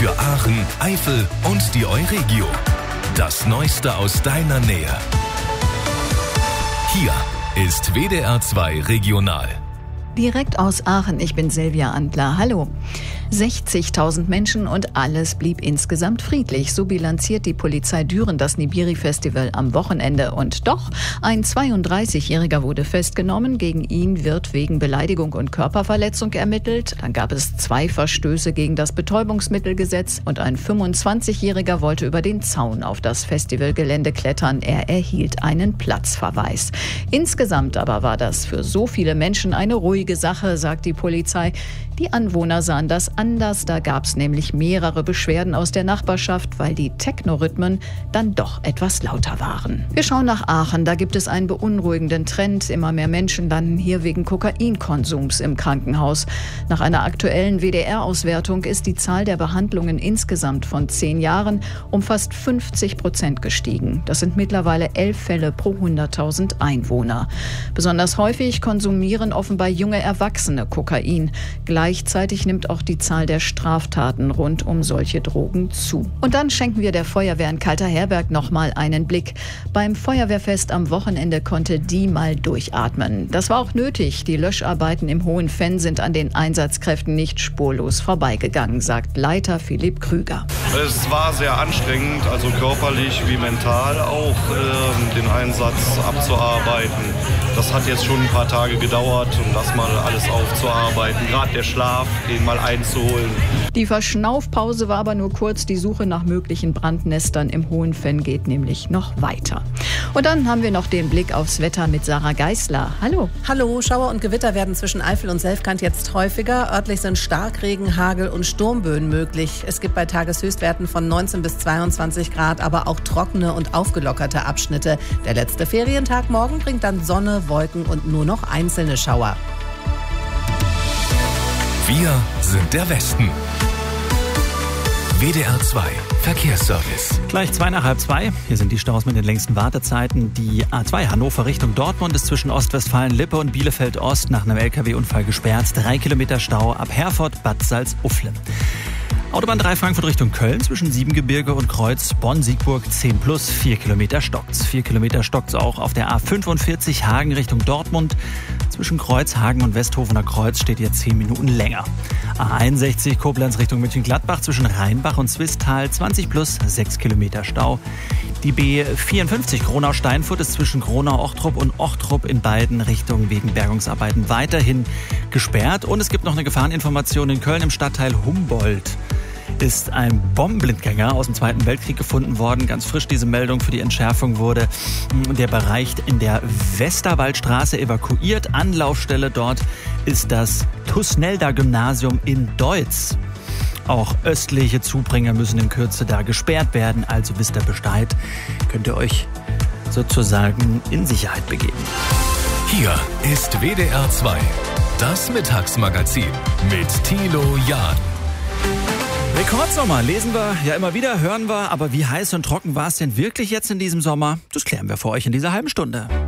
Für Aachen, Eifel und die Euregio. Das Neueste aus deiner Nähe. Hier ist WDR 2 Regional. Direkt aus Aachen, ich bin Silvia Antler. Hallo. 60.000 Menschen und alles blieb insgesamt friedlich. So bilanziert die Polizei Düren das Nibiri-Festival am Wochenende. Und doch, ein 32-Jähriger wurde festgenommen. Gegen ihn wird wegen Beleidigung und Körperverletzung ermittelt. Dann gab es 2 Verstöße gegen das Betäubungsmittelgesetz. Und ein 25-Jähriger wollte über den Zaun auf das Festivalgelände klettern. Er erhielt einen Platzverweis. Insgesamt aber war das für so viele Menschen eine ruhige Sache, sagt die Polizei. Die Anwohner sahen das anders. Da gab es nämlich mehrere Beschwerden aus der Nachbarschaft, weil die Techno-Rhythmen dann doch etwas lauter waren. Wir schauen nach Aachen. Da gibt es einen beunruhigenden Trend. Immer mehr Menschen landen hier wegen Kokainkonsums im Krankenhaus. Nach einer aktuellen WDR-Auswertung ist die Zahl der Behandlungen insgesamt von 10 Jahren um fast 50% gestiegen. Das sind mittlerweile 11 Fälle pro 100.000 Einwohner. Besonders häufig konsumieren offenbar junge Erwachsene Kokain. Gleichzeitig nimmt auch die Zahl der Straftaten rund um solche Drogen zu. Und dann schenken wir der Feuerwehr in Kalterherberg nochmal einen Blick. Beim Feuerwehrfest am Wochenende konnte die mal durchatmen. Das war auch nötig. Die Löscharbeiten im Hohenfenn sind an den Einsatzkräften nicht spurlos vorbeigegangen, sagt Leiter Philipp Krüger. Es war sehr anstrengend, also körperlich wie mental auch, den Einsatz abzuarbeiten. Das hat jetzt schon ein paar Tage gedauert, um das mal alles aufzuarbeiten. Gerade der Schlaf, den mal einzuholen. Die Verschnaufpause war aber nur kurz. Die Suche nach möglichen Brandnestern im Hohenfenn geht nämlich noch weiter. Und dann haben wir noch den Blick aufs Wetter mit Sarah Geisler. Hallo. Hallo, Schauer und Gewitter werden zwischen Eifel und Selfkant jetzt häufiger. Örtlich sind Starkregen, Hagel und Sturmböen möglich. Es gibt bei Tageshöchstwerten von 19 bis 22 Grad, aber auch trockene und aufgelockerte Abschnitte. Der letzte Ferientag morgen bringt dann Sonne, Wolken und nur noch einzelne Schauer. Wir sind der Westen. WDR 2 Verkehrsservice. Gleich 2:30. Hier sind die Staus mit den längsten Wartezeiten. Die A2 Hannover Richtung Dortmund ist zwischen Ostwestfalen-Lippe und Bielefeld-Ost nach einem LKW-Unfall gesperrt. 3 Kilometer Stau ab Herford, Bad Salzuflen. Autobahn 3 Frankfurt Richtung Köln zwischen Siebengebirge und Kreuz Bonn-Siegburg 10+, 4 Kilometer stockt's. 4 Kilometer stockt's auch auf der A45 Hagen Richtung Dortmund. Zwischen Kreuz, Hagen und Westhofener Kreuz steht ihr 10 Minuten länger. A61 Koblenz Richtung München-Gladbach zwischen Rheinbach und Zwistal 20+, 6 Kilometer Stau. Die B54 Gronau-Steinfurt ist zwischen Gronau-Ochtrup und Ochtrup in beiden Richtungen wegen Bergungsarbeiten weiterhin gesperrt. Und es gibt noch eine Gefahreninformation in Köln im Stadtteil Humboldt. Ist ein Bombenblindgänger aus dem Zweiten Weltkrieg gefunden worden. Ganz frisch diese Meldung. Für die Entschärfung wurde der Bereich in der Westerwaldstraße evakuiert. Anlaufstelle dort ist das Tusnelda-Gymnasium in Deutz. Auch östliche Zubringer müssen in Kürze da gesperrt werden. Also wisst ihr Bescheid. Könnt ihr euch sozusagen in Sicherheit begeben. Hier ist WDR 2, das Mittagsmagazin mit Thilo Jahn. Rekordsommer lesen wir ja immer wieder, hören wir. Aber wie heiß und trocken war es denn wirklich jetzt in diesem Sommer? Das klären wir für euch in dieser halben Stunde.